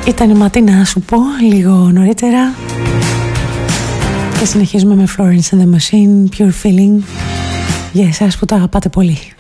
Ήταν η Ματίνα, να σου πω, λίγο νωρίτερα. Και συνεχίζουμε με Florence and the Machine, Pure Feeling. Για εσάς που το αγαπάτε πολύ.